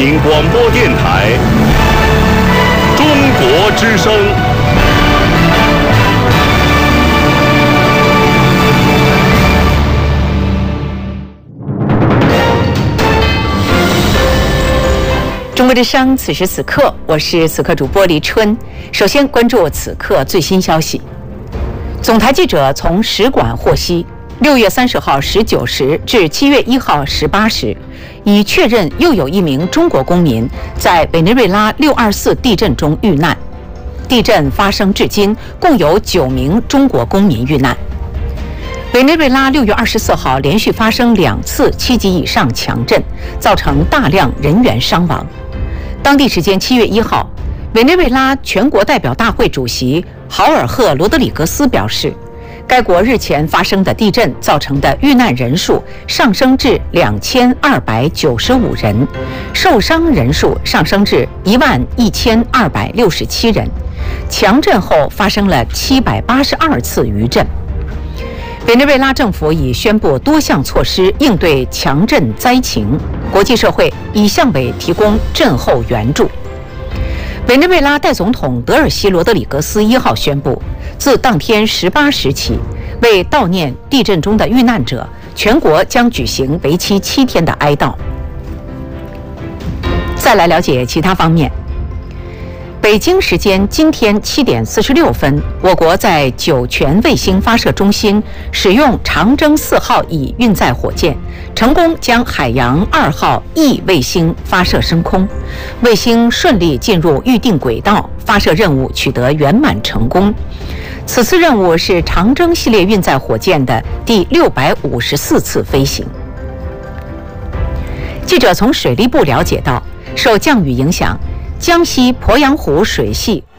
民广播电台中国之声。 中国之声，此时此刻，我是此刻主播黎春。首先关注此刻最新消息。总台记者从使馆获悉，6月30号19时至7月1号18时，已确认又有一名中国公民在委内瑞拉6.24地震中遇难。地震发生至今，共有9名中国公民遇难。委内瑞拉6月24号连续发生2次7级以上强震，造成大量人员伤亡。当地时间7月1号，委内瑞拉全国代表大会主席豪尔赫·罗德里格斯表示，该国日前发生的地震造成的遇难人数上升至2295人，受伤人数上升至11267人。强震后发生了782次余震。委内瑞拉政府已宣布多项措施应对强震灾情，国际社会已向委提供震后援助。委内瑞拉代总统德尔西罗德里格斯1号宣布，自当天18时起，为悼念地震中的遇难者，全国将举行为期7天的哀悼。再来了解其他方面。北京时间今天7点46分，我国在酒泉卫星发射中心使用长征4号乙运载火箭，成功将海洋2号E卫星发射升空，卫星顺利进入预定轨道，发射任务取得圆满成功。此次任务是长征系列运载火箭的第654次飞行。记者从水利部了解到，受降雨影响，江西鄱阳湖水系